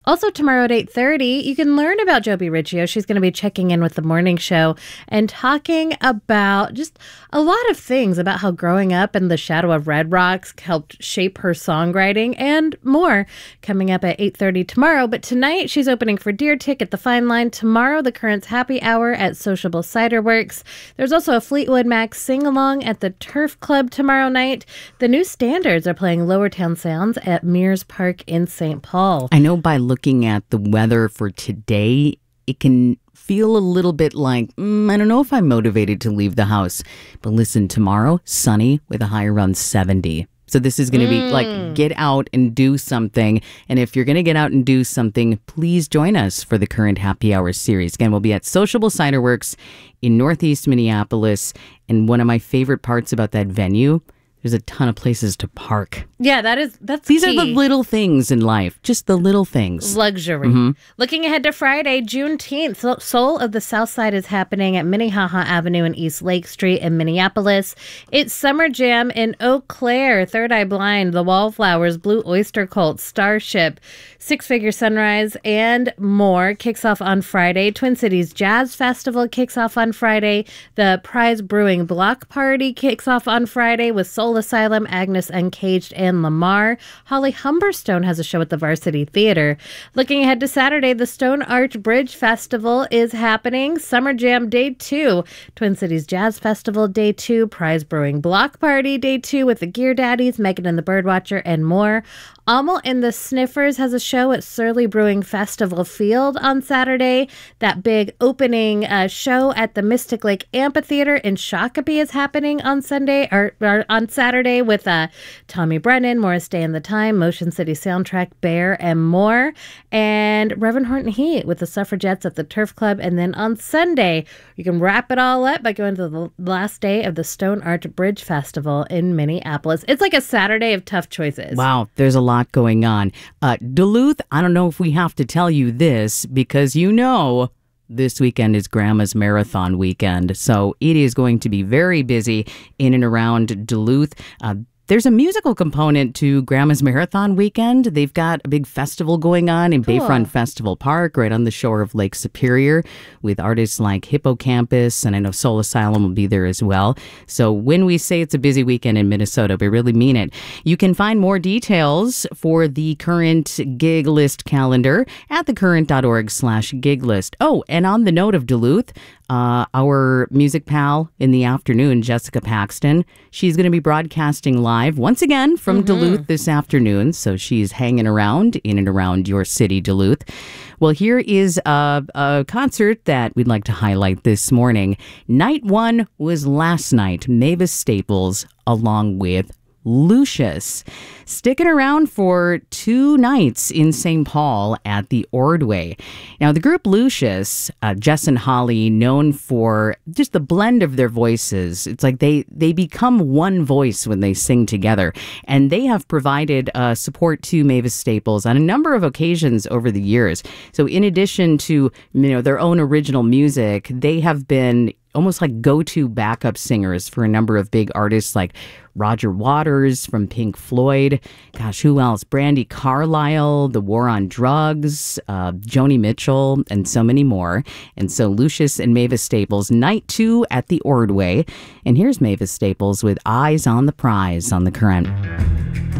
Also tomorrow at 8:30, you can learn about Joby Riccio. She's going to be checking in with the morning show and talking about just a lot of things about how growing up in the shadow of Red Rocks helped shape her songwriting and more coming up at 8:30 tomorrow. But tonight, she's opening for Deer Tick at the Fine Line. Tomorrow, the Currents Happy Hour at Sociable Cider Works. There's also a Fleetwood Mac sing-along at the Turf Club tomorrow night. The New Standards are playing Lower Town Sounds at Mears Park in St. Paul. I know by looking at the weather for today, it can feel a little bit like, I don't know if I'm motivated to leave the house. But listen, tomorrow, sunny with a high around 70. So this is going to be like, get out and do something. And if you're going to get out and do something, please join us for the Current Happy Hour series. Again, we'll be at Sociable Cider Works in Northeast Minneapolis. And one of my favorite parts about that venue, there's a ton of places to park. Yeah, that's These key. are the little things in life, just the little things. Luxury. Looking ahead to Friday, Juneteenth, Soul of the South Side is happening at Minnehaha Avenue and East Lake Street in Minneapolis. It's Summer Jam in Eau Claire, Third Eye Blind, The Wallflowers, Blue Oyster Cult, Starship, Six Figure Sunrise, and more kicks off on Friday. Twin Cities Jazz Festival kicks off on Friday. The Prize Brewing Block Party kicks off on Friday with Soul Asylum, Agnes Uncaged, and Lamar. Holly Humberstone has a show at the Varsity Theater. Looking ahead to Saturday, the Stone Arch Bridge Festival is happening. Summer Jam Day 2, Twin Cities Jazz Festival Day 2, Prize Brewing Block Party Day 2 with the Gear Daddies, Megan and the Birdwatcher, and more. Amel and the Sniffers has a show at Surly Brewing Festival Field on Saturday. That big opening show at the Mystic Lake Amphitheater in Shakopee is happening on Sunday or on Saturday with Tommy Brennan, Morris Day and the Time, Motion City Soundtrack, Bear, and more. And Reverend Horton Heat with the Suffragettes at the Turf Club. And then on Sunday, you can wrap it all up by going to the last day of the Stone Arch Bridge Festival in Minneapolis. It's like a Saturday of tough choices. Wow, there's a lot going on. Duluth, I don't know if we have to tell you this because this weekend is Grandma's Marathon weekend. So it is going to be very busy in and around Duluth. There's a musical component to Grandma's Marathon weekend. They've got a big festival going on in Bayfront Festival Park, right on the shore of Lake Superior, with artists like Hippocampus, and I know Soul Asylum will be there as well. So when we say it's a busy weekend in Minnesota, we really mean it. You can find more details for the current gig list calendar at thecurrent.org/gig list. Oh, and on the note of Duluth, our music pal in the afternoon, Jessica Paxton, she's going to be broadcasting live once again from Duluth this afternoon. So she's hanging around in and around your city, Duluth. Well, here is a concert that we'd like to highlight this morning. Night one was last night. Mavis Staples along with Lucius, sticking around for 2 nights in St. Paul at the Ordway. Now, the group Lucius, Jess and Holly, known for just the blend of their voices. It's like they become one voice when they sing together. And they have provided support to Mavis Staples on a number of occasions over the years. So in addition to their own original music, they have been almost like go-to backup singers for a number of big artists like Roger Waters from Pink Floyd. Gosh, who else? Brandi Carlile, The War on Drugs, Joni Mitchell, and so many more. And so Lucius and Mavis Staples, night 2 at the Ordway. And here's Mavis Staples with Eyes on the Prize on The Current.